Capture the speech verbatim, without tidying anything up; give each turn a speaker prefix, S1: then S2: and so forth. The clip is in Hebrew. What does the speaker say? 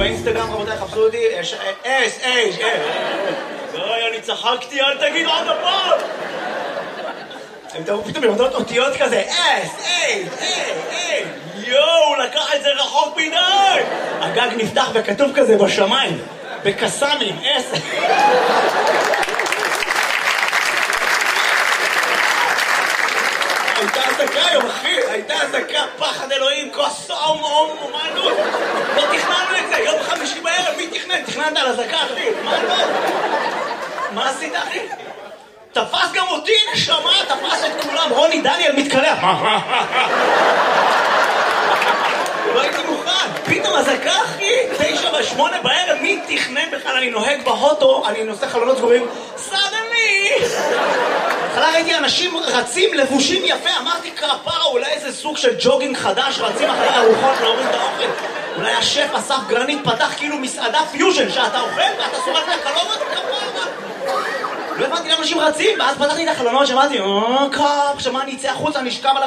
S1: באינסטגרם, רבותיי, חפשו אותי, אש, אש, אש, אוי, אני צחקתי, אל תגיד עוד הפעם! הם תראו פתאום במדעות אותיות כזה, אש, אש, אש, יואו, לקח את זה רחוק מדי! הגג נפתח וכתוב כזה בשמיים, בקסמים, אש. הייתה עסקה היום, אחי, הייתה עסקה, פחד אלוהים, כוס אום, אום, אומנות. לא תכננו את זה, יום חמישי בערב, מי תכנן? תכננת על עסקה, אחי, מה לא? מה עשית, אחי? תפס גם אותי, נשמה, תפס את כולם, רוני דניאל מתקלח. לא הייתי מוכן, פתאום עסקה, אחי, תשע ושמונה בערב, מי תכנן בכלל? אני נוהג בהוטו, אני נושא חלונות סגורים, סדני! התחלה ראיתי אנשים רצים לבושים יפה, אמרתי כפרה, אולי איזה סוג של ג'וגינג חדש, רצים אחרי ארוחות להוריד את האוכל. אולי השף אסף גרנית פתח כאילו מסעדה פיוז'ן, שאתה אוכל ואתה סורק מהחלומות, כפרה. לא הבנתי למה אנשים רצים, ואז פתחתי את החלונות, שמעתי, אה, קאפ, שמה אני אצא החוצה, נשכב על